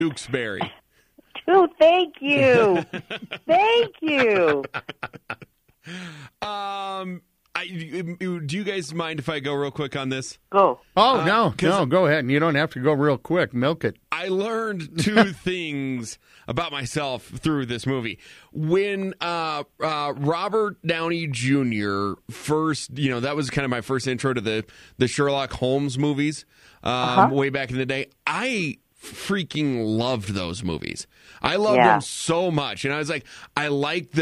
Tewksbury. Oh, thank you. Thank you. Do you guys mind if I go real quick on this? Go. Oh, no, go ahead. And you don't have to go real quick. Milk it. I learned two things about myself through this movie. When Robert Downey Jr. first, that was kind of my first intro to the Sherlock Holmes movies way back in the day. I freaking loved those movies. I loved them so much, and I was like, I like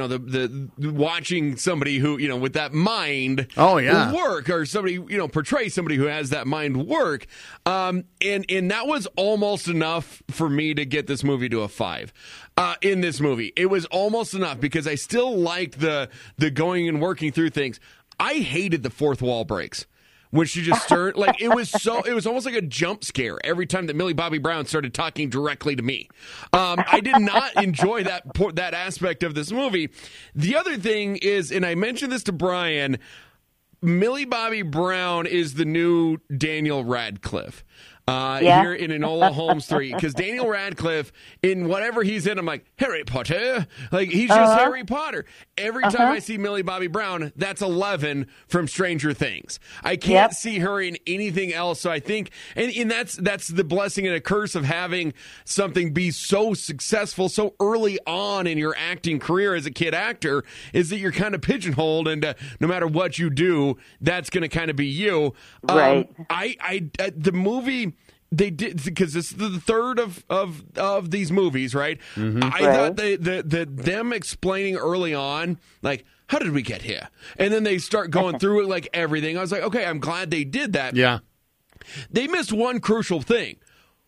the watching somebody who with that mind work, or somebody portray somebody who has that mind work, and that was almost enough for me to get this movie to a 5. In this movie, it was almost enough because I still liked the going and working through things. I hated the fourth wall breaks. When she just turned, it was almost like a jump scare every time that Millie Bobby Brown started talking directly to me. I did not enjoy that aspect of this movie. The other thing is, and I mentioned this to Brian, Millie Bobby Brown is the new Daniel Radcliffe. Here in Enola Holmes 3, because Daniel Radcliffe, in whatever he's in, I'm like, Harry Potter. He's just Harry Potter. Every time I see Millie Bobby Brown, that's 11 from Stranger Things. I can't see her in anything else. So I think, and that's the blessing and a curse of having something be so successful so early on in your acting career as a kid actor, is that you're kind of pigeonholed, and no matter what you do, that's going to kind of be you. Right. The movie, they did, because this is the third of these movies, right? Mm-hmm. I thought them explaining early on, how did we get here? And then they start going through it everything. I was like, okay, I'm glad they did that. Yeah. They missed one crucial thing.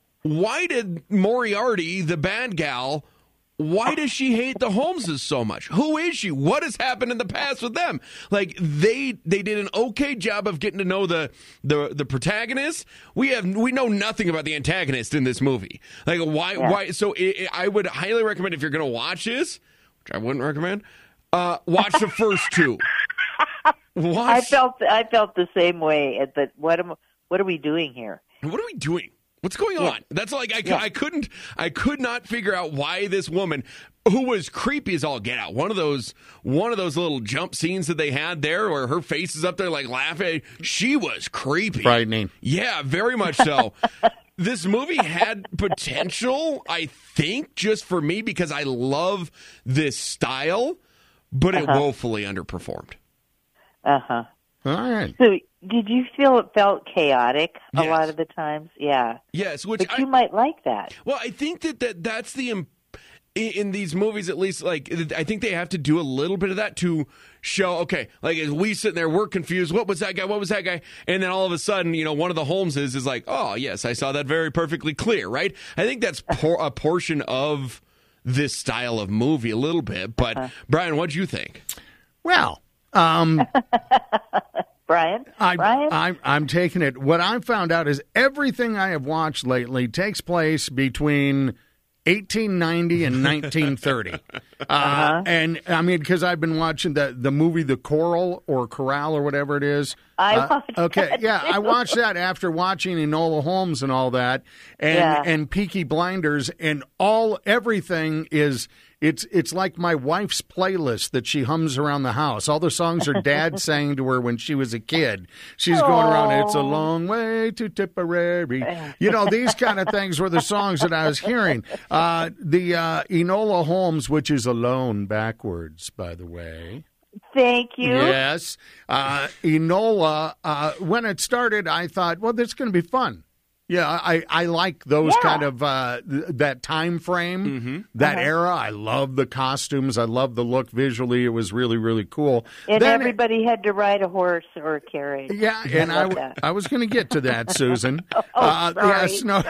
Why did Moriarty, the bad gal, why does she hate the Holmeses so much? Who is she? What has happened in the past with them? They did an okay job of getting to know the protagonist. We know nothing about the antagonist in this movie. Why? So I would highly recommend, if you're going to watch this, which I wouldn't recommend, watch the first two. I felt the same way. But what are we doing here? What are we doing? What's going on? That's I could not figure out why this woman, who was creepy as all get out, one of those little jump scenes that they had there where her face is up there laughing, she was creepy. Frightening. Yeah, very much so. This movie had potential, I think, just for me, because I love this style, but it woefully underperformed. Uh-huh. All right. So did you feel it felt chaotic a lot of the times? Yeah. Yes. But you might like that. Well, I think that's the... In these movies, at least, I think they have to do a little bit of that to show, okay, as we sitting there, we're confused. What was that guy? What was that guy? And then all of a sudden, one of the Holmeses is like, oh, yes, I saw that very perfectly clear, right? I think that's a portion of this style of movie a little bit. But, Brian, what'd you think? Well... Brian? I'm taking it. What I found out is everything I have watched lately takes place between 1890 and 1930. And, I mean, because I've been watching the movie The Corral or whatever it is. I watched that, yeah, I watched that after watching Enola Holmes and all that, and Peaky Blinders, and everything is... It's like my wife's playlist that she hums around the house. All the songs her dad sang to her when she was a kid. She's going around, it's a long way to Tipperary. These kind of things were the songs that I was hearing. The Enola Holmes, which is alone backwards, by the way. Thank you. Yes. Enola, when it started, I thought, well, this is going to be fun. Yeah, I like those kind of, that time frame, that era. I love the costumes. I love the look visually. It was really, really cool. And then everybody had to ride a horse or a carriage. Yeah, and I was going to get to that, Susan. Sorry. Yes, no.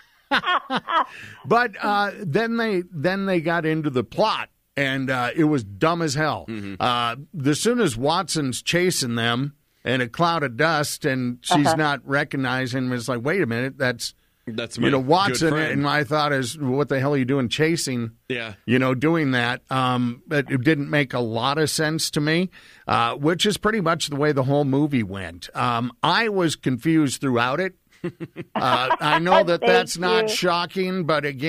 But then they got into the plot, and it was dumb as hell. As soon as Watson's chasing them, and a cloud of dust, and she's not recognizing him. It's like, wait a minute, that's Watson. And my thought is, what the hell are you doing chasing? Yeah. Doing that. But it didn't make a lot of sense to me, which is pretty much the way the whole movie went. I was confused throughout it. I know that that's not you. shocking, but again.